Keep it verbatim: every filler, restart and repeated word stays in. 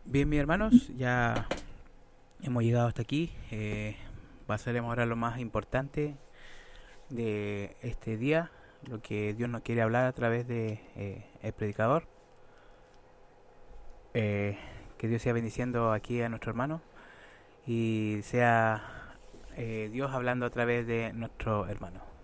Bien, mis hermanos, ya hemos llegado hasta aquí. Eh, pasaremos ahora a lo más importante de este día, lo que Dios nos quiere hablar a través de eh, el predicador. Eh, que Dios sea bendiciendo aquí a nuestro hermano y sea eh, Dios hablando a través de nuestro hermano.